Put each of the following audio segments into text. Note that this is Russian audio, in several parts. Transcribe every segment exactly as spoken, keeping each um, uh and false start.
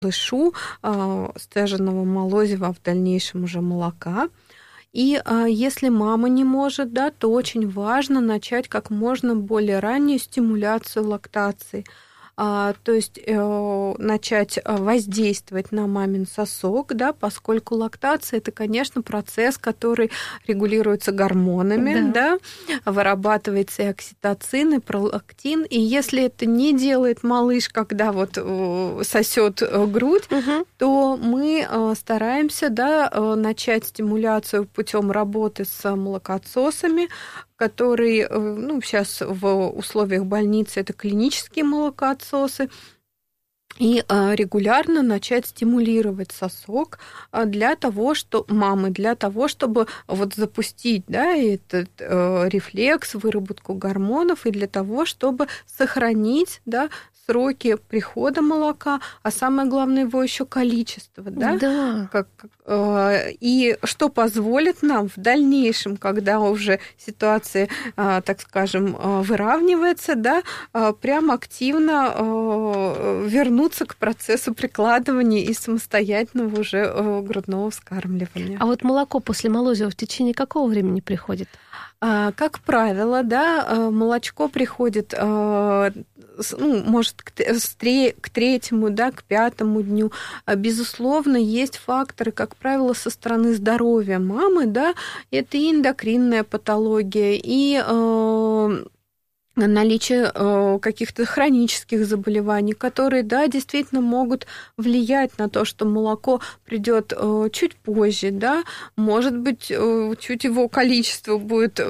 малышу сцеженного молозива, в дальнейшем уже молока. И а, если мама не может, да, то очень важно начать как можно более раннюю стимуляцию лактации. А, то есть э, начать воздействовать на мамин сосок, да, поскольку лактация – это, конечно, процесс, который регулируется гормонами, да. Да, вырабатывается и окситоцин, и пролактин. И если это не делает малыш, когда вот э, сосет грудь, угу. то мы э, стараемся, да, э, начать стимуляцию путем работы с молокоотсосами, которые, ну, сейчас в условиях больницы это клинические молокоотсосы, и регулярно начать стимулировать сосок для того, что мамы, для того, чтобы вот запустить, да, этот э, рефлекс, выработку гормонов, и для того, чтобы сохранить, да, сроки прихода молока, а самое главное его еще количество, да, да. Как, э, и что позволит нам в дальнейшем, когда уже ситуация, э, так скажем, э, выравнивается, да, э, прям активно э, вернуться к процессу прикладывания и самостоятельного уже э, грудного вскармливания. А вот молоко после молозива в течение какого времени приходит? Как правило, да, молочко приходит, ну, может, к третьему, да, к пятому дню. Безусловно, есть факторы, как правило, со стороны здоровья мамы, да, это и эндокринная патология, и наличие э, каких-то хронических заболеваний, которые, да, действительно могут влиять на то, что молоко придет э, чуть позже, да, может быть, э, чуть его количество будет,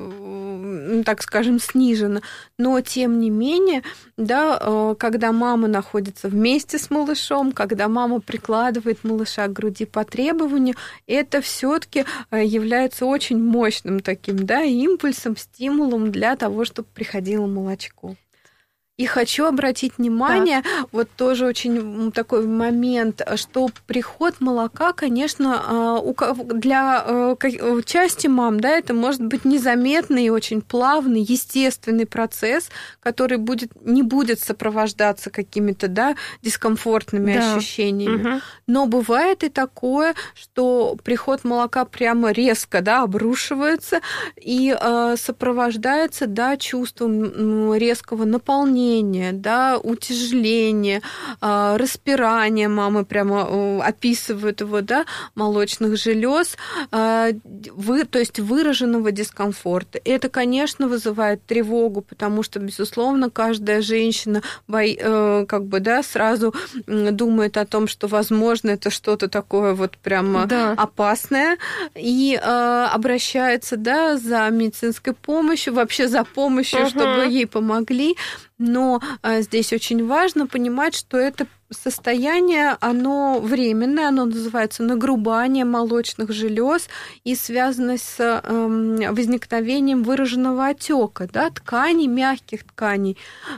э, так скажем, снижено, но тем не менее, да, э, когда мама находится вместе с малышом, когда мама прикладывает малыша к груди по требованию, это все-таки является очень мощным таким, да, импульсом, стимулом для того, чтобы приходить ходило молочко. И хочу обратить внимание, так. вот тоже очень такой момент, что приход молока, конечно, для части мам, да, это может быть незаметный и очень плавный, естественный процесс, который будет, не будет сопровождаться какими-то, да, дискомфортными да. ощущениями. Угу. Но бывает и такое, что приход молока прямо резко, да, обрушивается и сопровождается, да, чувством резкого наполнения, да, утяжеление, распирание, мамы прямо описывают его, да, молочных желез, вы, то есть выраженного дискомфорта. Это, конечно, вызывает тревогу, потому что, безусловно, каждая женщина бои, как бы, да, сразу думает о том, что, возможно, это что-то такое вот прямо да. опасное, и обращается, да, за медицинской помощью, вообще за помощью, угу. чтобы ей помогли. Но здесь очень важно понимать, что это состояние, оно временное, оно называется нагрубание молочных желез и связано с э, возникновением выраженного отека, да, тканей, мягких тканей.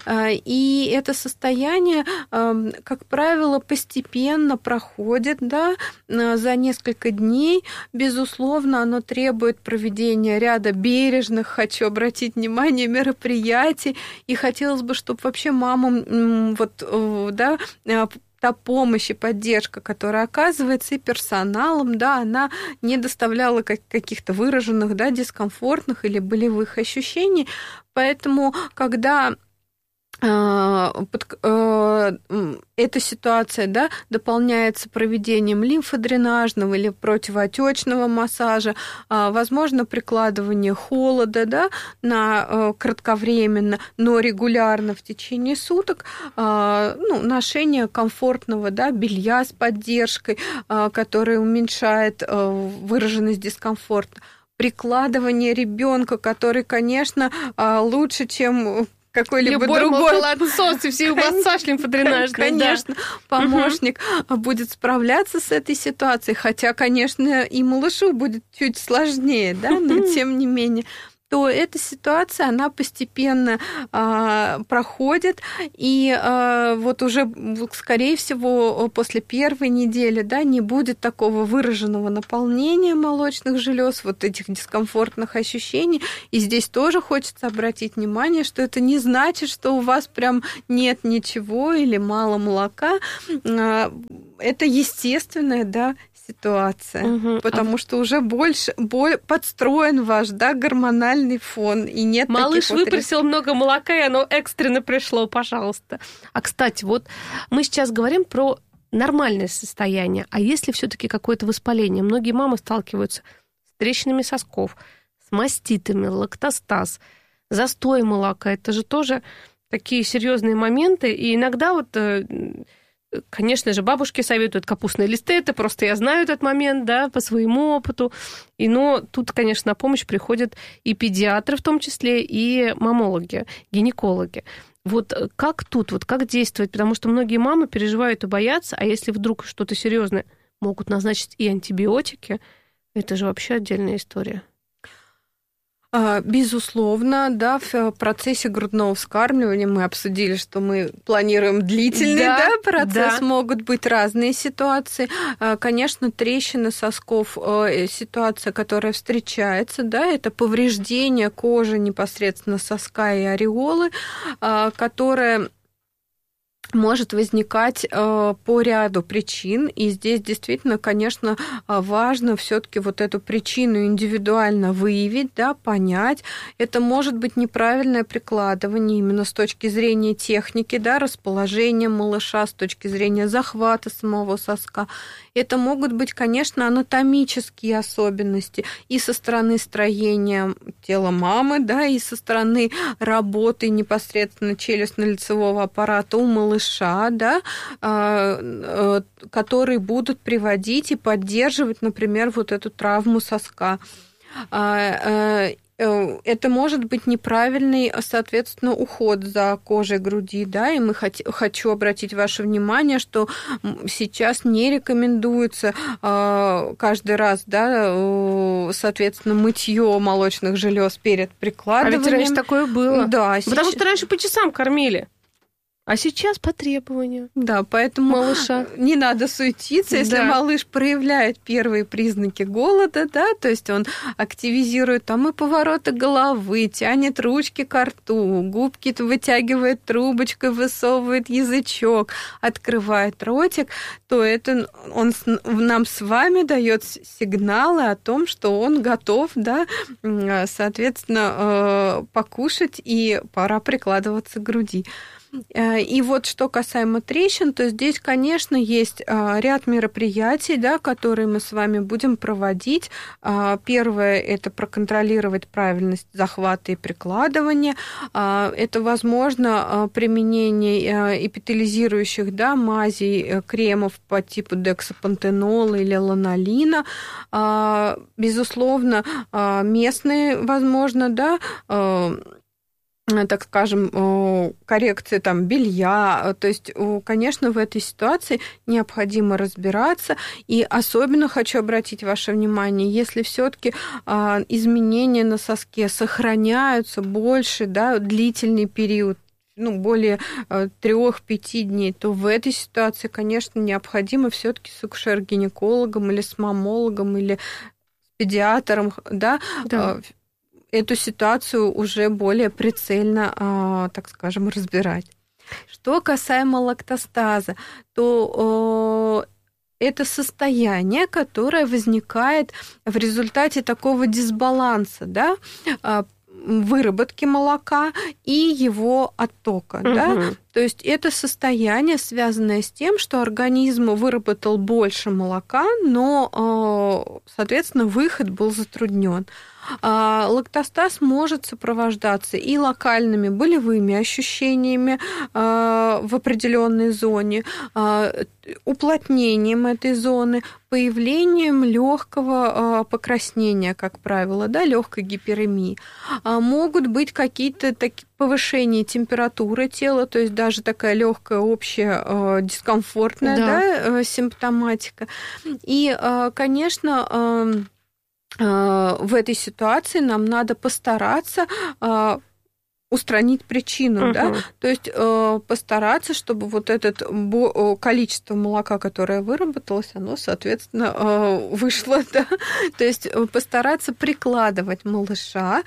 И это состояние, э, как правило, постепенно проходит, да, за несколько дней. Безусловно, оно требует проведения ряда бережных, хочу обратить внимание, мероприятий. И хотелось бы, чтобы вообще мамам вот, да, та помощь и поддержка, которая оказывается и персоналом, да, она не доставляла каких-то выраженных, да, дискомфортных или болевых ощущений. Поэтому, когда эта ситуация, да, дополняется проведением лимфодренажного или противоотечного массажа, возможно, прикладывание холода, да, на кратковременно, но регулярно в течение суток, ну, ношение комфортного, да, белья с поддержкой, которое уменьшает выраженность дискомфорта, прикладывание ребенка, который, конечно, лучше, чем какой-либо любой другой молокоотсос и все массаж лимфодренажный, конечно, да. помощник угу. будет справляться с этой ситуацией, хотя, конечно, и малышу будет чуть сложнее, да, но тем не менее. то эта ситуация, она постепенно а, проходит, и а, вот уже, скорее всего, после первой недели, да, не будет такого выраженного наполнения молочных желез, вот этих дискомфортных ощущений. И здесь тоже хочется обратить внимание, что это не значит, что у вас прям нет ничего или мало молока. Это естественная, да, ситуация, угу. потому а... что уже больше боль, подстроен ваш, да, гормональный фон, и нет малыш таких выпросил вот... много молока, и оно экстренно пришло, пожалуйста. А, кстати, вот мы сейчас говорим про нормальное состояние, а если все-таки какое-то воспаление? Многие мамы сталкиваются с трещинами сосков, с маститами, лактостаз, застой молока. Это же тоже такие серьезные моменты, и иногда вот... Конечно же, бабушки советуют капустные листы, это просто я знаю этот момент, да, по своему опыту. И, но тут, конечно, на помощь приходят и педиатры в том числе, и мамологи, гинекологи. Вот как тут, вот как действовать? Потому что многие мамы переживают и боятся, а если вдруг что-то серьезное, могут назначить и антибиотики, это же вообще отдельная история. Безусловно, да, в процессе грудного вскармливания мы обсудили, что мы планируем длительный, да, да, процесс, да. Могут быть разные ситуации. Конечно, трещины сосков, ситуация, которая встречается, да, это повреждение кожи непосредственно соска и ореолы, которая может возникать э, по ряду причин, и здесь действительно, конечно, важно все-таки вот эту причину индивидуально выявить, да, понять. Это может быть неправильное прикладывание именно с точки зрения техники, да, расположения малыша, с точки зрения захвата самого соска. Это могут быть, конечно, анатомические особенности и со стороны строения тела мамы, да, и со стороны работы непосредственно челюстно-лицевого аппарата у малыша, да, которые будут приводить и поддерживать, например, вот эту травму соска. Это может быть неправильный, соответственно, уход за кожей груди, да, и мы хот- хочу обратить ваше внимание, что сейчас не рекомендуется э, каждый раз, да, соответственно, мытье молочных желез перед прикладыванием. А ведь раньше такое было. Да, потому сейчас... что раньше по часам кормили. А сейчас по требованию. Да, поэтому малыша. Не надо суетиться, если да. малыш проявляет первые признаки голода, да, то есть он активизирует там и повороты головы, тянет ручки ко рту, губки вытягивает трубочкой, высовывает язычок, открывает ротик, то это он нам с вами дает сигналы о том, что он готов, да, соответственно, покушать и пора прикладываться к груди. И вот что касаемо трещин, то здесь, конечно, есть ряд мероприятий, да, которые мы с вами будем проводить. Первое – это проконтролировать правильность захвата и прикладывания. Это, возможно, применение эпителизирующих, да, мазей, кремов по типу дексапантенола или ланолина. Безусловно, местные, возможно, да, так скажем, коррекции там, белья. То есть, конечно, в этой ситуации необходимо разбираться. И особенно хочу обратить ваше внимание, если все-таки изменения на соске сохраняются больше, да, длительный период, ну, более трех-пяти дней, то в этой ситуации, конечно, необходимо все-таки с акушер-гинекологом или с мамологом или с педиатром, да, да. эту ситуацию уже более прицельно, так скажем, разбирать. Что касаемо лактостаза, то это состояние, которое возникает в результате такого дисбаланса, да, выработки молока и его оттока. Угу. Да? То есть это состояние, связанное с тем, что организм выработал больше молока, но, соответственно, выход был затруднен. Лактостаз может сопровождаться и локальными болевыми ощущениями в определенной зоне, уплотнением этой зоны, появлением легкого покраснения, как правило, да, легкой гиперемии. Могут быть какие-то такие повышения температуры тела, то есть даже такая легкая общая дискомфортная, да. Да, симптоматика. И, конечно, в этой ситуации нам надо постараться устранить причину, uh-huh. да, то есть э, постараться, чтобы вот это бо- количество молока, которое выработалось, оно, соответственно, э, вышло, да, то есть постараться прикладывать малыша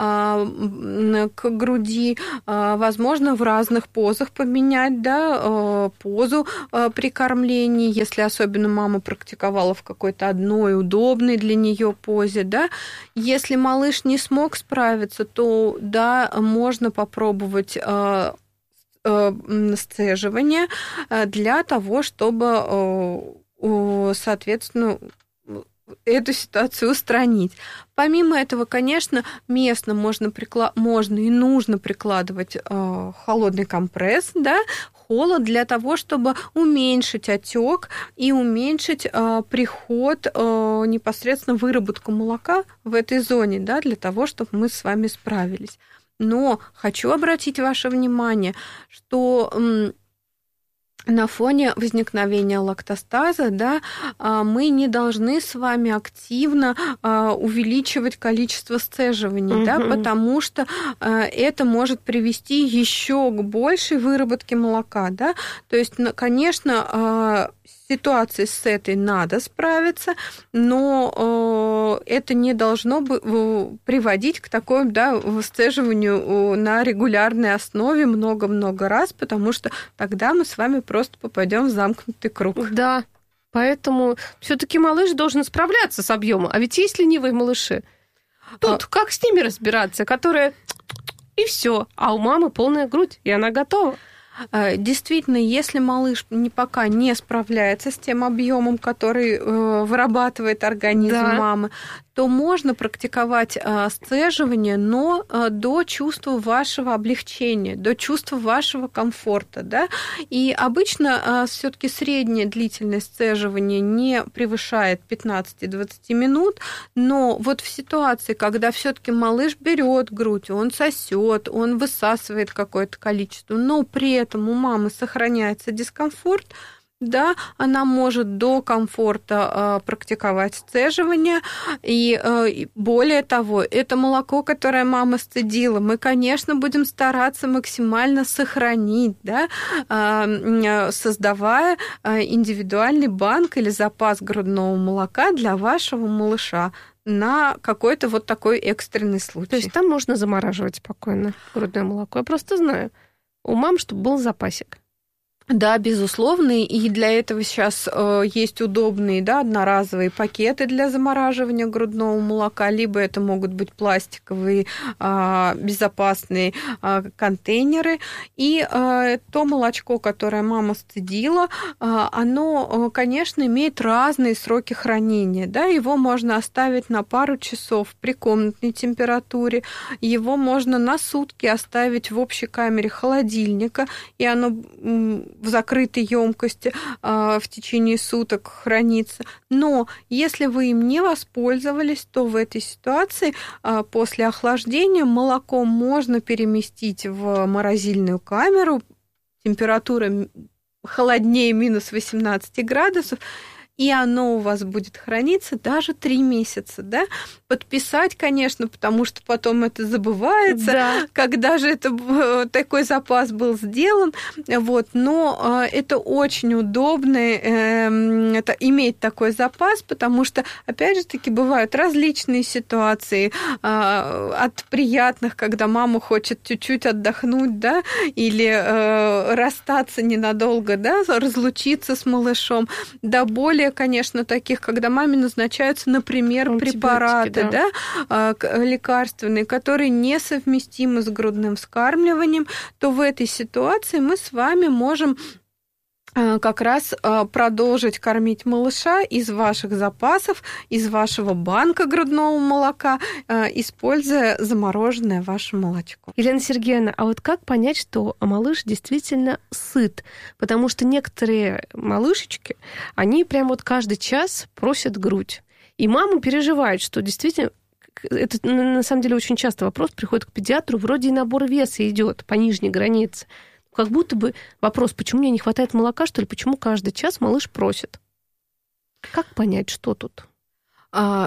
э, к груди, э, возможно, в разных позах поменять, да, э, позу э, при кормлении, если особенно мама практиковала в какой-то одной удобной для нее позе, да, если малыш не смог справиться, то, да, можно можно попробовать э, э, сцеживание для того, чтобы, э, соответственно, эту ситуацию устранить. Помимо этого, конечно, местно можно, прикла- можно и нужно прикладывать э, холодный компресс, да, холод для того, чтобы уменьшить отек и уменьшить э, приход, э, непосредственно выработку молока в этой зоне, да, для того, чтобы мы с вами справились. Но хочу обратить ваше внимание, что на фоне возникновения лактостаза, да, мы не должны с вами активно увеличивать количество сцеживаний, угу. да, потому что это может привести еще к большей выработке молока. Да. То есть, конечно, с ситуацией с этой надо справиться, но это не должно приводить к такому, да, сцеживанию на регулярной основе много-много раз, потому что тогда мы с вами просто попадем в замкнутый круг. Да, поэтому все-таки малыш должен справляться с объемом. А ведь есть ленивые малыши. Тут а... как с ними разбираться, которые и все, а у мамы полная грудь, и она готова. Действительно, если малыш не, пока не справляется с тем объемом, который э, вырабатывает организм да. мамы, то можно практиковать э, сцеживание, но э, до чувства вашего облегчения, до чувства вашего комфорта. Да? И обычно э, все-таки средняя длительность сцеживания не превышает пятнадцать-двадцать минут, но вот в ситуации, когда все-таки малыш берет грудь, он сосет, он высасывает какое-то количество, но при этом у мамы сохраняется дискомфорт, да, она может до комфорта э, практиковать сцеживание, и э, более того, это молоко, которое мама сцедила, мы, конечно, будем стараться максимально сохранить, да, э, создавая индивидуальный банк или запас грудного молока для вашего малыша на какой-то вот такой экстренный случай. То есть там можно замораживать спокойно грудное молоко. Я просто знаю, у мам, чтобы был запасик. Да, безусловно, и для этого сейчас э, есть удобные, да, одноразовые пакеты для замораживания грудного молока, либо это могут быть пластиковые э, безопасные э, контейнеры. И э, то молочко, которое мама сцедила, э, оно, э, конечно, имеет разные сроки хранения. Да? Его можно оставить на пару часов при комнатной температуре, его можно на сутки оставить в общей камере холодильника, и оно в закрытой емкости э, в течение суток хранится. Но если вы им не воспользовались, то в этой ситуации э, после охлаждения молоко можно переместить в морозильную камеру, температура холоднее минус восемнадцать градусов, и оно у вас будет храниться даже три месяца, да? Подписать, конечно, потому что потом это забывается, да. когда же это, такой запас был сделан, вот, но это очень удобно это, иметь такой запас, потому что, опять же таки, бывают различные ситуации, от приятных, когда мама хочет чуть-чуть отдохнуть, да, или расстаться ненадолго, да, разлучиться с малышом, до более, конечно, таких, когда маме назначаются, например, препараты, да. Да, лекарственные, которые несовместимы с грудным вскармливанием, то в этой ситуации мы с вами можем как раз продолжить кормить малыша из ваших запасов, из вашего банка грудного молока, используя замороженное ваше молочко. Елена Сергеевна, а вот как понять, что малыш действительно сыт? Потому что некоторые малышечки, они прям вот каждый час просят грудь. И мама переживает, что действительно, это на самом деле очень часто вопрос приходит к педиатру, вроде и набор веса идет по нижней границе. Как будто бы вопрос, почему мне не хватает молока, что ли, почему каждый час малыш просит? Как понять, что тут? А,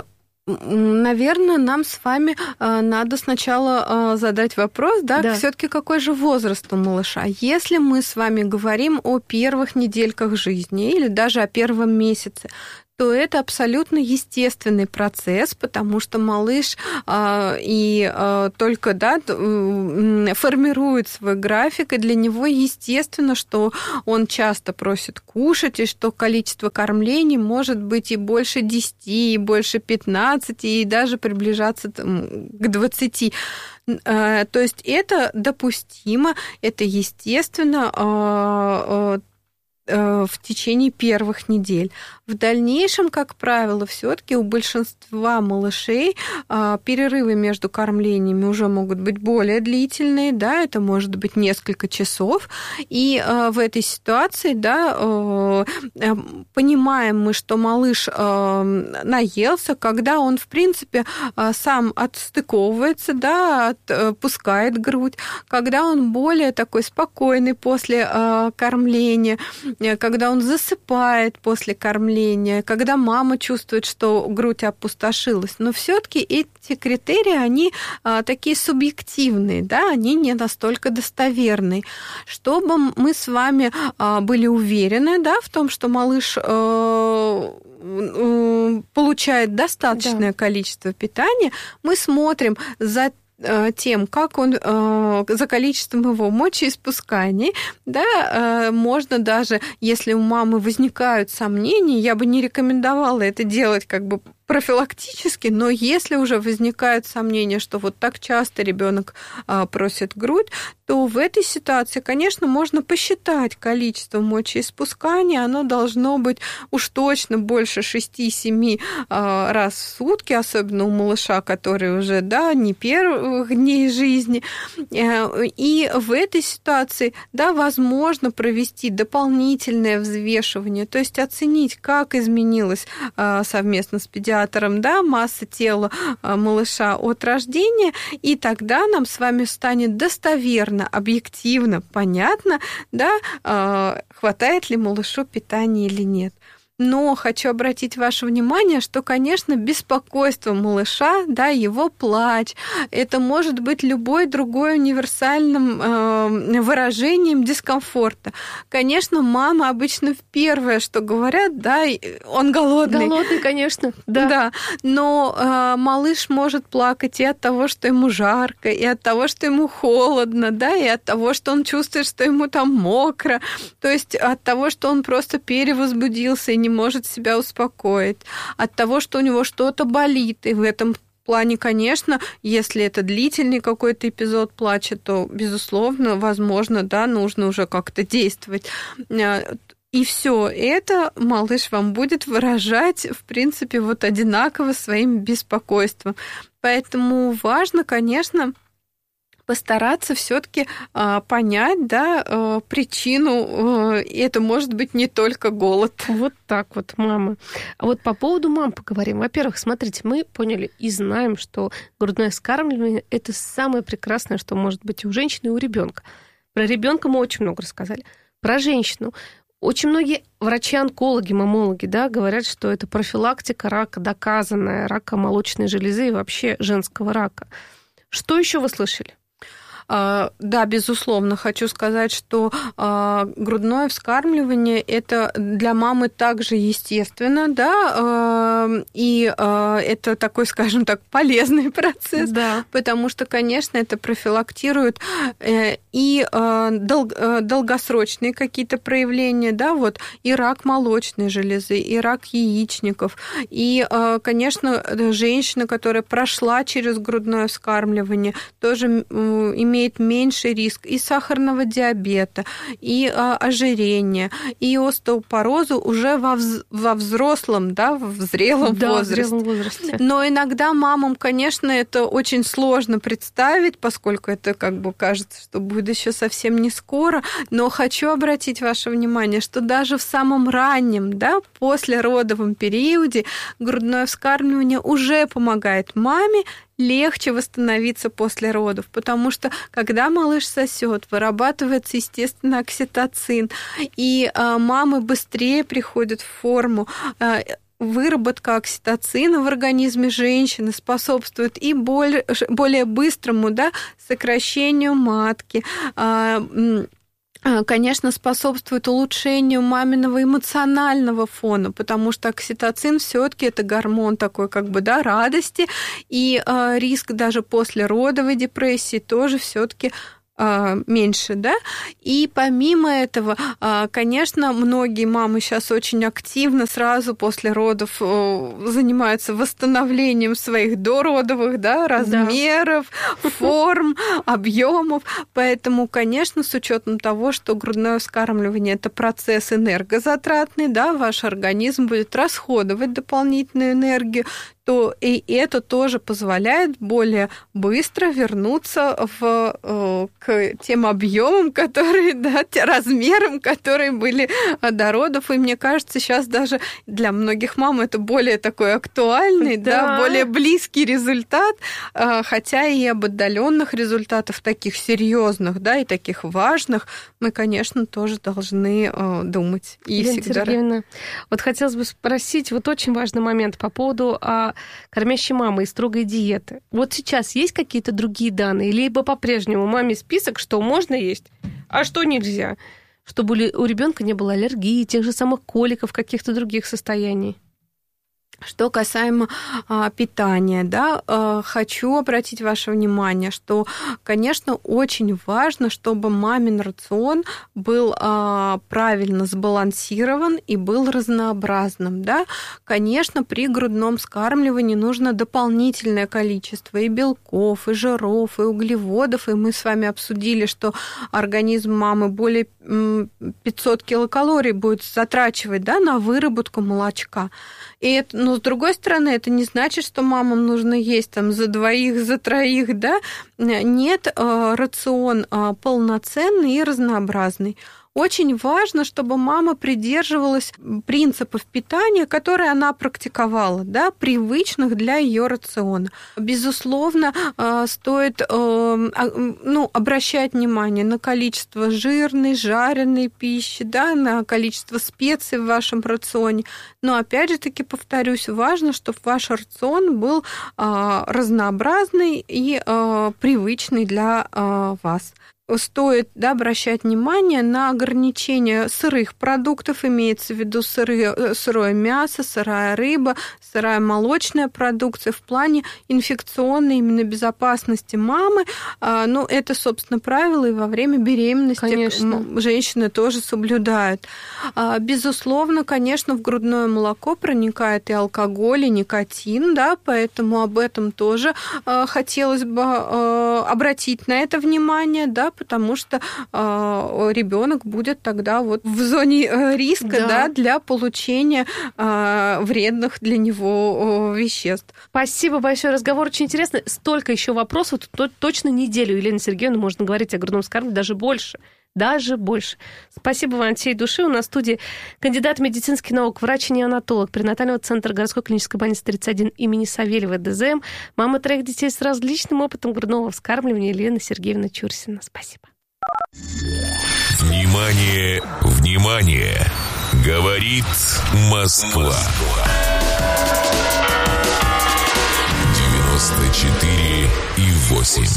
Наверное, нам с вами э, надо сначала э, задать вопрос, да, Да. все-таки какой же возраст у малыша. Если мы с вами говорим о первых недельках жизни или даже о первом месяце, то это абсолютно естественный процесс, потому что малыш э, и э, только да, э, формирует свой график, и для него естественно, что он часто просит кушать, и что количество кормлений может быть и больше десяти, и больше пятнадцати, и даже приближаться там, к двадцати. Э, то есть это допустимо, это естественно, э, э, в течение первых недель. В дальнейшем, как правило, все-таки у большинства малышей а, перерывы между кормлениями уже могут быть более длительные, да, это может быть несколько часов, и а, в этой ситуации, да, а, понимаем мы, что малыш а, наелся, когда он, в принципе, а, сам отстыковывается, да, отпускает грудь, когда он более такой спокойный после а, кормления, когда он засыпает после кормления, когда мама чувствует, что грудь опустошилась. Но все-таки эти критерии, они а, такие субъективные, да, они не настолько достоверные. Чтобы мы с вами а, были уверены, да, в том, что малыш а, получает достаточное да. количество питания, мы смотрим за тем, как он, за количеством его мочеиспусканий, да, можно даже, если у мамы возникают сомнения, я бы не рекомендовала это делать как бы профилактически, но если уже возникают сомнения, что вот так часто ребенок просит грудь, то в этой ситуации, конечно, можно посчитать количество мочеиспускания, оно должно быть уж точно больше шести-семи раз в сутки, особенно у малыша, который уже, да, не первых дней жизни. И в этой ситуации, да, возможно провести дополнительное взвешивание, то есть оценить, как изменилась совместно с педиатром, да, масса тела малыша от рождения, и тогда нам с вами станет достоверно, объективно понятно, да, хватает ли малышу питания или нет. Но хочу обратить ваше внимание, что, конечно, беспокойство малыша, да, его плач, это может быть любой другой универсальным э, выражением дискомфорта. Конечно, мама обычно первое, что говорят, да, он голодный. Голодный, конечно, да. Да, но э, малыш может плакать и от того, что ему жарко, и от того, что ему холодно, да, и от того, что он чувствует, что ему там мокро, то есть от того, что он просто перевозбудился и не может себя успокоить, от того, что у него что-то болит, и в этом плане, конечно, если это длительный какой-то эпизод плача, то, безусловно, возможно, да, нужно уже как-то действовать. И все это малыш вам будет выражать, в принципе, вот одинаково своим беспокойством. Поэтому важно, конечно, постараться все-таки а, понять, да, а, причину. А, это может быть не только голод. Вот так вот, мама. А вот по поводу мам поговорим. Во-первых, смотрите, мы поняли и знаем, что грудное вскармливание – это самое прекрасное, что может быть у женщины и у ребенка. Про ребенка мы очень много рассказали. Про женщину. Очень многие врачи-онкологи, мамологи, да, говорят, что это профилактика рака доказанная, рака молочной железы и вообще женского рака. Что еще вы слышали? Да, безусловно, хочу сказать, что грудное вскармливание это для мамы также естественно, да, и это такой, скажем так, полезный процесс, да. Потому что, конечно, это профилактирует и долгосрочные какие-то проявления, да, вот и рак молочной железы, и рак яичников, и, конечно, женщина, которая прошла через грудное вскармливание, тоже имеет имеет меньший риск и сахарного диабета, и а, ожирения, и остеопорозу уже во, вз, во взрослом, да, в зрелом да, возрасте. В зрелом возрасте. Но иногда мамам, конечно, это очень сложно представить, поскольку это как бы кажется, что будет еще совсем не скоро. Но хочу обратить ваше внимание, что даже в самом раннем, да, послеродовом периоде грудное вскармливание уже помогает маме легче восстановиться после родов, потому что когда малыш сосет, вырабатывается, естественно, окситоцин, и а, мамы быстрее приходят в форму. А, выработка окситоцина в организме женщины способствует и более, более быстрому, да, сокращению матки, конечно, способствует улучшению маминого эмоционального фона, потому что окситоцин все-таки это гормон такой, как бы, да, радости, и э, риск даже после родовой депрессии тоже все-таки меньше, да, и помимо этого, конечно, многие мамы сейчас очень активно сразу после родов занимаются восстановлением своих дородовых, да, размеров, да. форм, объемов, поэтому, конечно, с учетом того, что грудное вскармливание это процесс энергозатратный, да, ваш организм будет расходовать дополнительную энергию, то и это тоже позволяет более быстро вернуться в, к тем объемам, которые, да, тем размерам, которые были до родов. И мне кажется, сейчас даже для многих мам это более такой актуальный, да. Да, более близкий результат, хотя и об отдаленных результатах таких серьезных, да, и таких важных мы, конечно, тоже должны думать. И Елена всегда... Сергеевна, вот хотелось бы спросить, вот очень важный момент по поводу кормящей мамы и строгой диеты. Вот сейчас есть какие-то другие данные? Либо по-прежнему маме список, что можно есть, а что нельзя? Чтобы у ребенка не было аллергии, тех же самых коликов, каких-то других состояний. Что касаемо а, питания, да, а, хочу обратить ваше внимание, что, конечно, очень важно, чтобы мамин рацион был а, правильно сбалансирован и был разнообразным, да. Конечно, при грудном вскармливании нужно дополнительное количество и белков, и жиров, и углеводов, и мы с вами обсудили, что организм мамы более пятьсот килокалорий будет затрачивать, да, на выработку молочка. И это, но с другой стороны, это не значит, что мамам нужно есть там за двоих, за троих, да. Нет, рацион полноценный и разнообразный. Очень важно, чтобы мама придерживалась принципов питания, которые она практиковала, да, привычных для ее рациона. Безусловно, стоит, ну, обращать внимание на количество жирной, жареной пищи, да, на количество специй в вашем рационе. Но опять же таки повторюсь, важно, чтобы ваш рацион был разнообразный и привычный для вас. Стоит, да, обращать внимание на ограничение сырых продуктов, имеется в виду сырые, сырое мясо, сырая рыба, сырая молочная продукция в плане инфекционной именно безопасности мамы. Ну, это, собственно, правило и во время беременности. Конечно. Женщины тоже соблюдают. Безусловно, конечно, в грудное молоко проникает и алкоголь, и никотин, да, поэтому об этом тоже хотелось бы обратить на это внимание, да, потому что э, ребенок будет тогда вот в зоне э, риска, да. Да, для получения э, вредных для него э, веществ. Спасибо большое, разговор очень интересный. Столько еще вопросов, тут точно неделю, Елена Сергеевна, можно говорить о грудном вскармливании, даже больше. Даже больше. Спасибо вам от всей души. У нас в студии кандидат медицинских наук, врач-неонатолог перинатального центра городской клинической больницы тридцать один имени Савельева ДЗМ, мама троих детей с различным опытом грудного вскармливания Елена Сергеевна Чурсина. Спасибо. Внимание, внимание! Говорит Москва. девяносто четыре и восемь.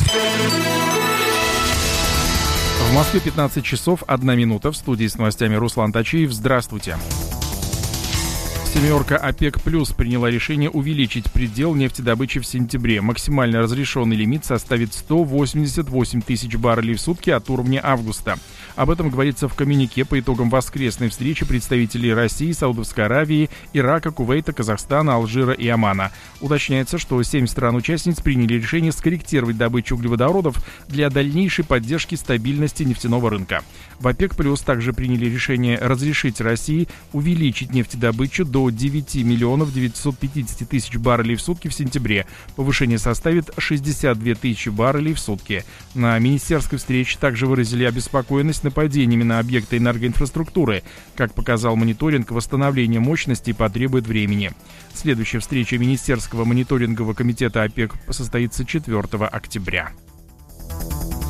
В Москве пятнадцать часов одна минута. В студии с новостями Руслан Тачиев. Здравствуйте. Семерка ОПЕК плюс приняла решение увеличить предел нефтедобычи в сентябре. Максимально разрешенный лимит составит сто восемьдесят восемь тысяч баррелей в сутки от уровня августа. Об этом говорится в коммюнике по итогам воскресной встречи представителей России, Саудовской Аравии, Ирака, Кувейта, Казахстана, Алжира и Омана. Уточняется, что семь стран-участниц приняли решение скорректировать добычу углеводородов для дальнейшей поддержки стабильности нефтяного рынка. В ОПЕК плюс также приняли решение разрешить России увеличить нефтедобычу до девять миллионов девятьсот пятьдесят тысяч баррелей в сутки в сентябре. Повышение составит шестьдесят две тысячи баррелей в сутки. На министерской встрече также выразили обеспокоенность нападениями на объекты энергоинфраструктуры. Как показал мониторинг, восстановление мощностей потребует времени. Следующая встреча Министерского мониторингового комитета ОПЕК состоится четвёртого октября.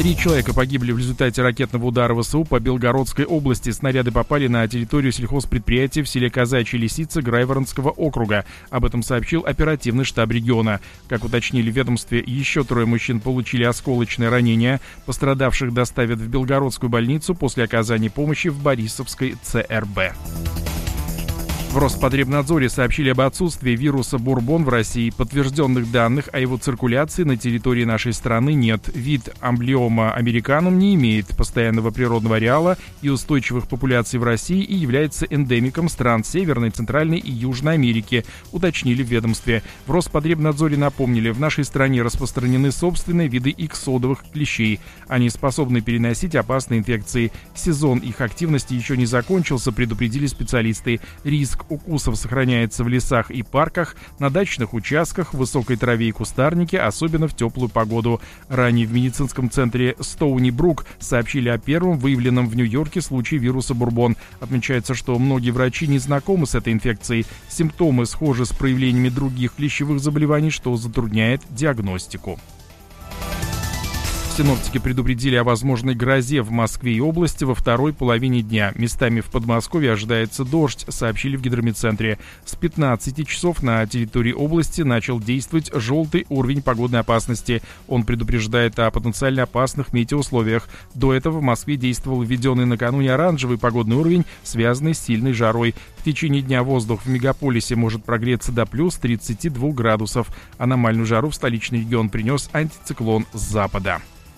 Три человека погибли в результате ракетного удара ВСУ по Белгородской области. Снаряды попали на территорию сельхозпредприятия в селе Казачья Лисица Грайворонского округа. Об этом сообщил оперативный штаб региона. Как уточнили в ведомстве, еще трое мужчин получили осколочные ранения. Пострадавших доставят в Белгородскую больницу после оказания помощи в Борисовской ЦРБ. В Роспотребнадзоре сообщили об отсутствии вируса бурбон в России. Подтвержденных данных о его циркуляции на территории нашей страны нет. Вид амблиома американум не имеет постоянного природного ареала и устойчивых популяций в России и является эндемиком стран Северной, Центральной и Южной Америки, уточнили в ведомстве. В Роспотребнадзоре напомнили, в нашей стране распространены собственные виды иксодовых клещей. Они способны переносить опасные инфекции. Сезон их активности еще не закончился, предупредили специалисты. Риск укусов сохраняется в лесах и парках, на дачных участках, в высокой траве и кустарнике, особенно в теплую погоду. Ранее в медицинском центре Стоуни-Брук сообщили о первом выявленном в Нью-Йорке случае вируса бурбон. Отмечается, что многие врачи не знакомы с этой инфекцией. Симптомы схожи с проявлениями других клещевых заболеваний, что затрудняет диагностику. Синоптики предупредили о возможной грозе в Москве и области во второй половине дня. Местами в Подмосковье ожидается дождь, сообщили в гидрометцентре. С пятнадцати часов на территории области начал действовать желтый уровень погодной опасности. Он предупреждает о потенциально опасных метеоусловиях. До этого в Москве действовал введенный накануне оранжевый погодный уровень, связанный с сильной жарой. В течение дня воздух в мегаполисе может прогреться до плюс тридцати двух градусов. Аномальную жару в столичный регион принес антициклон с запада.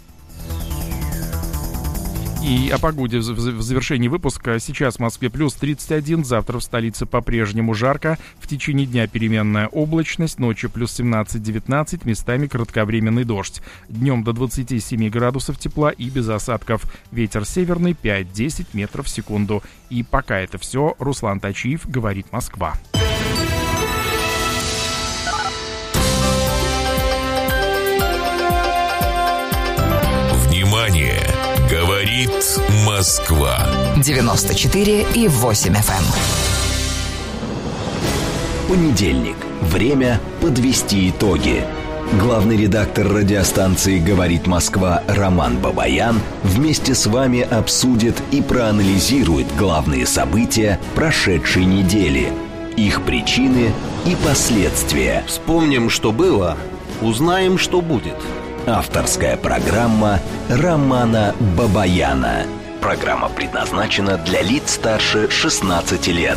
И о погоде в завершении выпуска. Сейчас в Москве плюс тридцать один, завтра в столице по-прежнему жарко. В течение дня переменная облачность, ночью плюс семнадцать-девятнадцать, местами кратковременный дождь. Днем до двадцати семи градусов тепла и без осадков. Ветер северный пять-десять метров в секунду. И пока это все. Руслан Тачиев, говорит Москва. Внимание! Говорит Москва. девяносто четыре и восемь эф эм. Понедельник. Время подвести итоги. Главный редактор радиостанции «Говорит Москва» Роман Бабаян вместе с вами обсудит и проанализирует главные события прошедшей недели, их причины и последствия. Вспомним, что было, узнаем, что будет. Авторская программа Романа Бабаяна. Программа предназначена для лиц старше шестнадцати лет.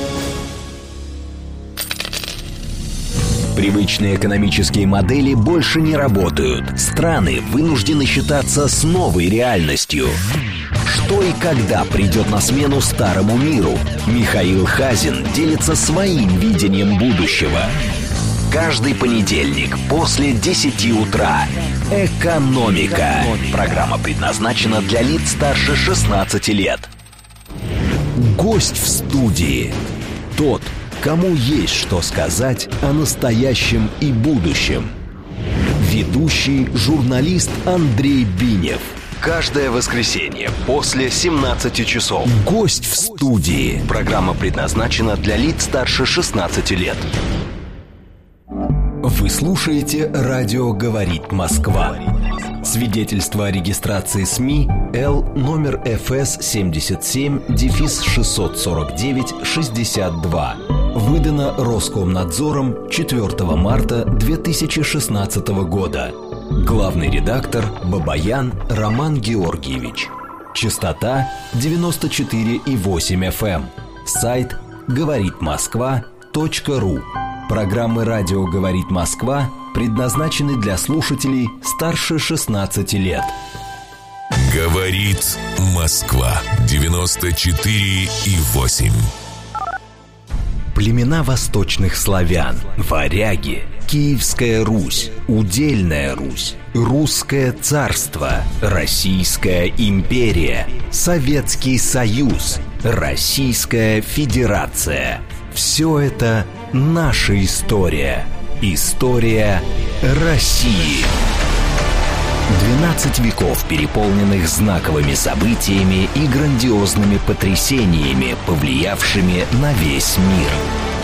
Привычные экономические модели больше не работают. Страны вынуждены считаться с новой реальностью. Что и когда придет на смену старому миру? Михаил Хазин делится своим видением будущего. Каждый понедельник после десяти утра. Экономика. Программа предназначена для лиц старше шестнадцати лет. Гость в студии. Тот, кому есть что сказать о настоящем и будущем. Ведущий журналист Андрей Бинев. Каждое воскресенье после семнадцати часов. Гость в студии. Программа предназначена для лиц старше шестнадцати лет. Вы слушаете «Радио говорит Москва». Свидетельство о регистрации СМИ Л номер эф эс семьдесят семь шестьсот сорок девять шестьдесят два. Выдано Роскомнадзором четвёртого марта две тысячи шестнадцатого года. Главный редактор Бабаян Роман Георгиевич. Частота девяносто четыре и восемь эф эм. Сайт говорит москва точка ру. Программы «Радио говорит Москва» предназначены для слушателей старше шестнадцати лет. Говорит Москва. девяносто четыре и восемь. Племена восточных славян, варяги, Киевская Русь, Удельная Русь, Русское царство, Российская империя, Советский Союз, Российская Федерация. Все это наша история. История России. двенадцать веков, переполненных знаковыми событиями и грандиозными потрясениями, повлиявшими на весь мир.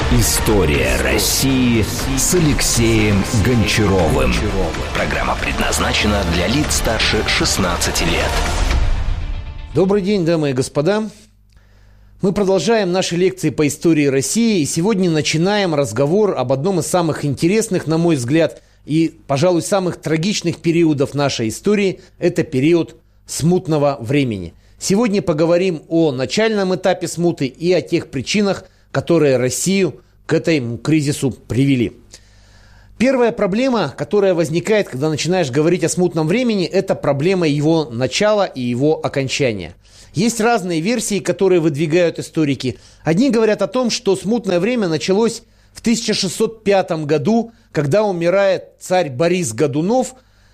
История России с Алексеем Гончаровым. Программа предназначена для лиц старше шестнадцати лет. Добрый день, дамы и господа. Мы продолжаем наши лекции по истории России. И сегодня начинаем разговор об одном из самых интересных, на мой взгляд, и, пожалуй, самых трагичных периодов нашей истории. Это период смутного времени. Сегодня поговорим о начальном этапе смуты и о тех причинах, которые Россию к этому кризису привели. Первая проблема, которая возникает, когда начинаешь говорить о смутном времени, это проблема его начала и его окончания. Есть разные версии, которые выдвигают историки. Одни говорят о том, что смутное время началось в тысяча шестьсот пятом году, когда умирает царь Борис Годунов,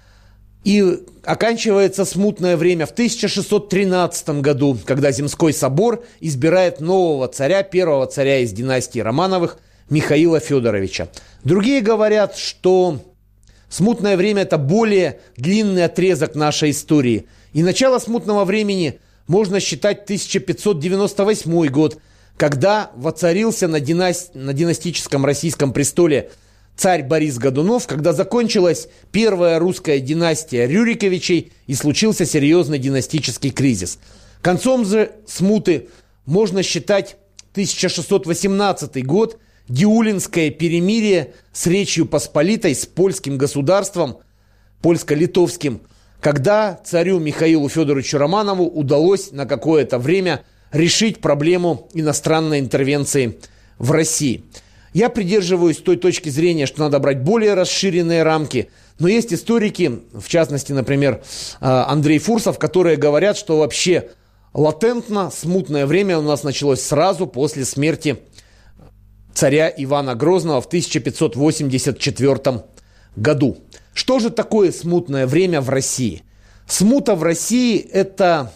и оканчивается смутное время в тысяча шестьсот тринадцатом году, когда Земской собор избирает нового царя, первого царя из династии Романовых, Михаила Федоровича. Другие говорят, что смутное время – это более длинный отрезок нашей истории. И начало смутного времени можно считать тысяча пятьсот девяносто восьмой год, когда воцарился на, династ... на династическом российском престоле царь Борис Годунов, когда закончилась первая русская династия Рюриковичей и случился серьезный династический кризис. Концом же смуты можно считать тысяча шестьсот восемнадцатый год, Диулинское перемирие с Речью Посполитой, с польским государством, польско-литовским, когда царю Михаилу Федоровичу Романову удалось на какое-то время решить проблему иностранной интервенции в России. Я придерживаюсь той точки зрения, что надо брать более расширенные рамки, но есть историки, в частности, например, Андрей Фурсов, которые говорят, что вообще латентно смутное время у нас началось сразу после смерти царя Ивана Грозного в тысяча пятьсот восемьдесят четвёртом году. Что же такое смутное время в России? Смута в России – это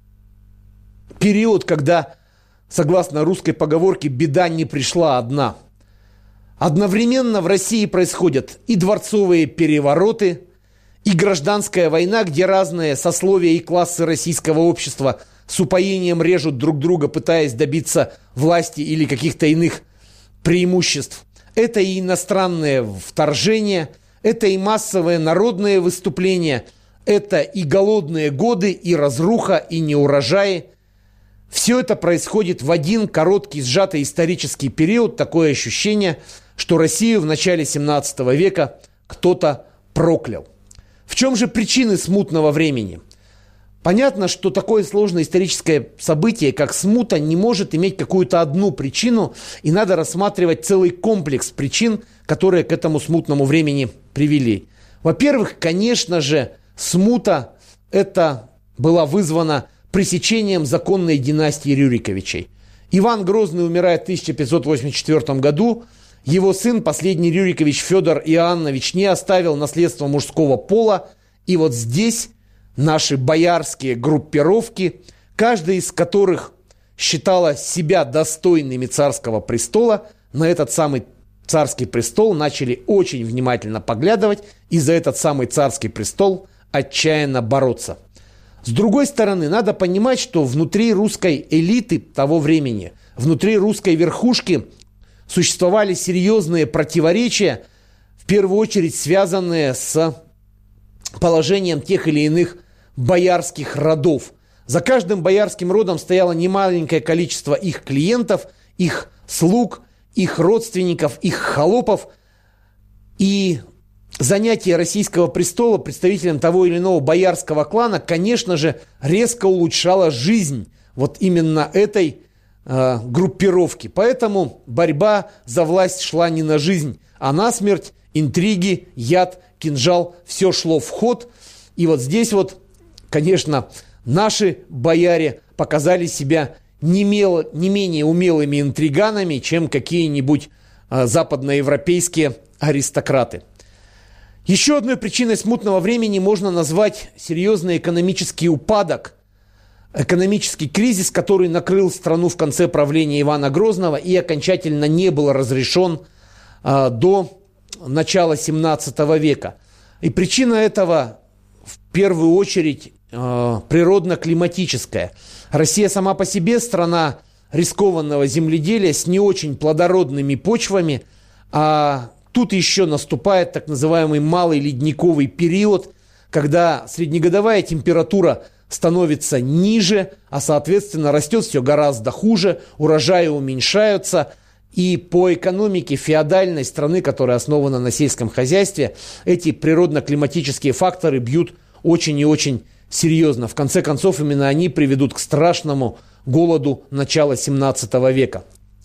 период, когда, согласно русской поговорке, беда не пришла одна. Одновременно в России происходят и дворцовые перевороты, и гражданская война, где разные сословия и классы российского общества с упоением режут друг друга, пытаясь добиться власти или каких-то иных преимуществ. Это и иностранные вторжения, это и массовые народные выступления, это и голодные годы, и разруха, и неурожаи. Все это происходит в один короткий, сжатый исторический период. Такое ощущение, что Россию в начале семнадцатого века кто-то проклял. В чем же причины смутного времени? Понятно, что такое сложное историческое событие, как смута, не может иметь какую-то одну причину, и надо рассматривать целый комплекс причин, которые к этому смутному времени привели. Во-первых, конечно же, смута это была вызвана пресечением законной династии Рюриковичей. Иван Грозный умирает в тысяча пятьсот восемьдесят четвёртом году. Его сын, последний Рюрикович Федор Иоаннович, не оставил наследства мужского пола. И вот здесь наши боярские группировки, каждая из которых считала себя достойными царского престола, на этот самый царский престол начали очень внимательно поглядывать и за этот самый царский престол отчаянно бороться. С другой стороны, надо понимать, что внутри русской элиты того времени, внутри русской верхушки существовали серьезные противоречия, в первую очередь связанные с положением тех или иных боярских родов. За каждым боярским родом стояло немаленькое количество их клиентов, их слуг, их родственников, их холопов. И занятие российского престола представителем того или иного боярского клана, конечно же, резко улучшало жизнь вот именно этой э, группировки. Поэтому борьба за власть шла не на жизнь, а на смерть. Интриги, яд, кинжал, все шло в ход. И вот здесь вот, конечно, наши бояре показали себя не, мел, не менее умелыми интриганами, чем какие-нибудь э, западноевропейские аристократы. Еще одной причиной смутного времени можно назвать серьезный экономический упадок, экономический кризис, который накрыл страну в конце правления Ивана Грозного и окончательно не был разрешен э, до начала семнадцатого века. И причина этого в первую очередь э, природно-климатическая. Россия сама по себе страна рискованного земледелия с не очень плодородными почвами, а тут еще наступает так называемый малый ледниковый период, когда среднегодовая температура становится ниже, а, соответственно, растет все гораздо хуже, урожаи уменьшаются, и по экономике феодальной страны, которая основана на сельском хозяйстве, эти природно-климатические факторы бьют очень и очень серьезно. В конце концов, именно они приведут к страшному голоду начала семнадцатого века.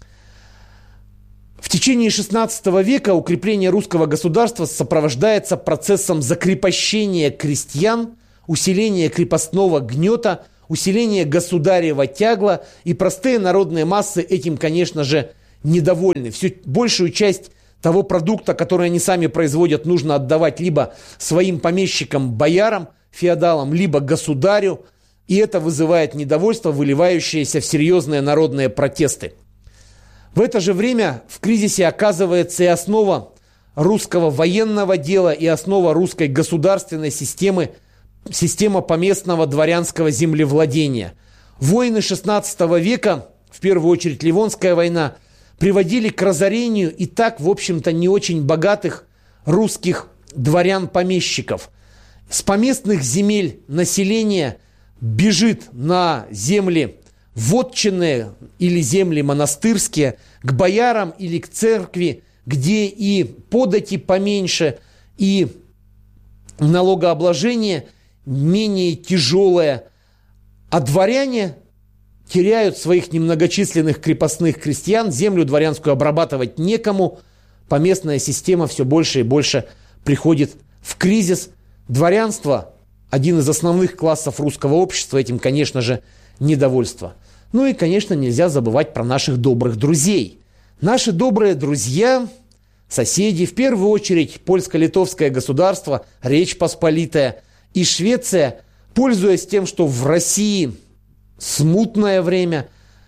В течение шестнадцатого века укрепление русского государства сопровождается процессом закрепощения крестьян, усиления крепостного гнета, усиления государева тягла, и простые народные массы этим, конечно же, недовольны. Всю большую часть того продукта, который они сами производят, нужно отдавать либо своим помещикам, боярам, феодалам, либо государю, и это вызывает недовольство, выливающееся в серьезные народные протесты. В это же время в кризисе оказывается и основа русского военного дела, и основа русской государственной системы, система поместного дворянского землевладения. Войны шестнадцатого века, в первую очередь Ливонская война, приводили к разорению и так, в общем-то, не очень богатых русских дворян-помещиков. С поместных земель население бежит на земли вотчинные или земли монастырские, к боярам или к церкви, где и подати поменьше, и налогообложение менее тяжелое, а дворяне теряют своих немногочисленных крепостных крестьян, землю дворянскую обрабатывать некому, поместная система все больше и больше приходит в кризис. Дворянство, один из основных классов русского общества, этим, конечно же, недовольство. Ну и, конечно, нельзя забывать про наших добрых друзей. Наши добрые друзья, соседи, в первую очередь польско-литовское государство, Речь Посполитая и Швеция, пользуясь тем, что в России смутное время,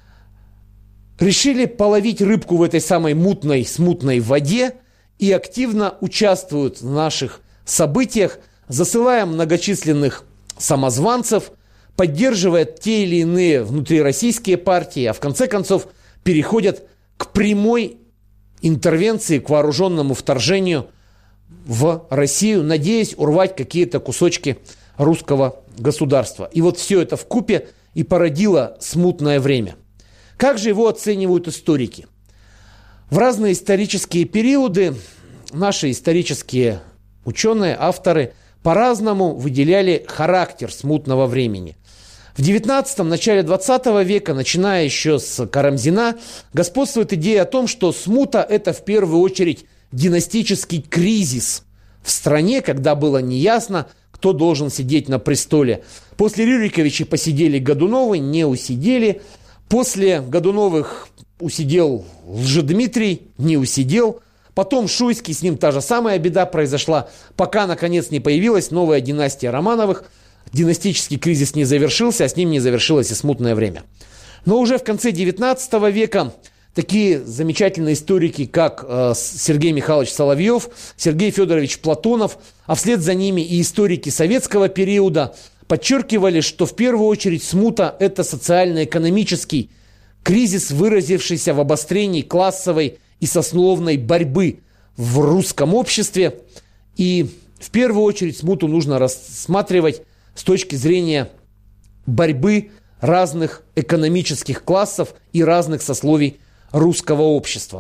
решили половить рыбку в этой самой мутной, смутной воде и активно участвуют в наших событиях, засылая многочисленных самозванцев, поддерживая те или иные внутрироссийские партии, а в конце концов переходят к прямой интервенции, к вооруженному вторжению в Россию, надеясь урвать какие-то кусочки русского государства. И вот все это вкупе и породило смутное время. Как же его оценивают историки? В разные исторические периоды наши исторические ученые, авторы по-разному выделяли характер смутного времени. В девятнадцатом, начале двадцатого века, начиная еще с Карамзина, господствует идея о том, что смута – это в первую очередь династический кризис в стране, когда было неясно, кто должен сидеть на престоле. После Рюриковичей посидели Годуновы, не усидели. После Годуновых усидел Лжедмитрий, не усидел. Потом Шуйский, с ним та же самая беда произошла, пока, наконец, не появилась новая династия Романовых. Династический кризис не завершился, а с ним не завершилось и смутное время. Но уже в конце девятнадцатого века такие замечательные историки, как э, Сергей Михайлович Соловьев, Сергей Федорович Платонов, а вслед за ними и историки советского периода, подчеркивали, что в первую очередь смута – это социально-экономический кризис, выразившийся в обострении классовой и сословной борьбы в русском обществе. И в первую очередь смуту нужно рассматривать с точки зрения борьбы разных экономических классов и разных сословий русского общества.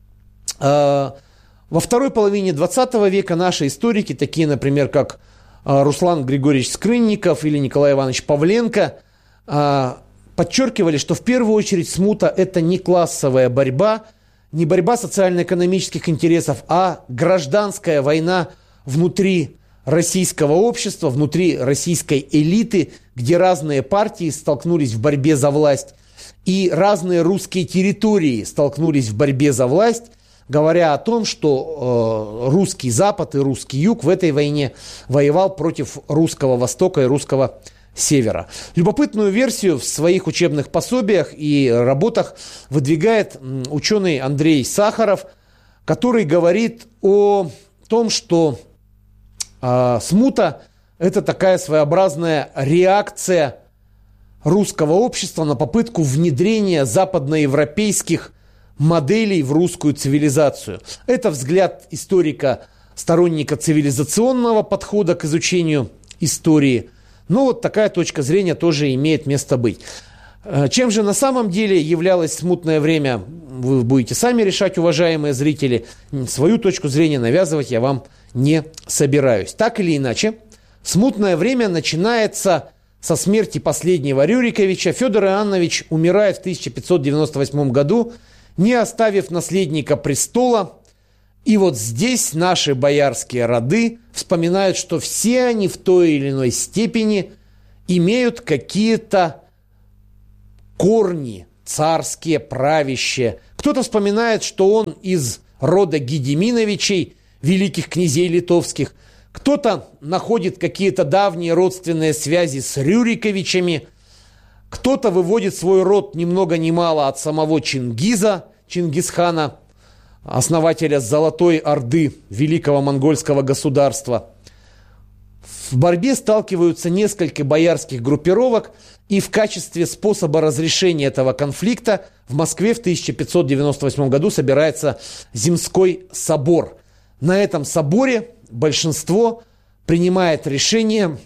Во второй половине двадцатого века наши историки, такие, например, как Руслан Григорьевич Скрынников или Николай Иванович Павленко, подчеркивали, что в первую очередь смута – это не классовая борьба, не борьба социально-экономических интересов, а гражданская война внутри российского общества, внутри российской элиты, где разные партии столкнулись в борьбе за власть, и разные русские территории столкнулись в борьбе за власть, говоря о том, что э, русский Запад и русский Юг в этой войне воевал против русского Востока и русского Севера. Любопытную версию в своих учебных пособиях и работах выдвигает ученый Андрей Сахаров, который говорит о том, что э, смута – это такая своеобразная реакция русского общества на попытку внедрения западноевропейских моделей в русскую цивилизацию. Это взгляд историка, сторонника цивилизационного подхода к изучению истории. Но вот такая точка зрения тоже имеет место быть. Чем же на самом деле являлось смутное время, вы будете сами решать, уважаемые зрители. Свою точку зрения навязывать я вам не собираюсь. Так или иначе, смутное время начинается со смерти последнего Рюриковича. Федор Иоаннович умирает в тысяча пятьсот девяносто восьмом году, не оставив наследника престола. И вот здесь наши боярские роды вспоминают, что все они в той или иной степени имеют какие-то корни царские, правящие. Кто-то вспоминает, что он из рода Гедеминовичей, великих князей литовских. Кто-то находит какие-то давние родственные связи с Рюриковичами. Кто-то выводит свой род ни много ни мало от самого Чингиза, Чингисхана, основателя Золотой Орды, великого монгольского государства. В борьбе сталкиваются несколько боярских группировок, и в качестве способа разрешения этого конфликта в Москве в тысяча пятьсот девяносто восьмом году собирается Земской собор. На этом соборе большинство принимает решение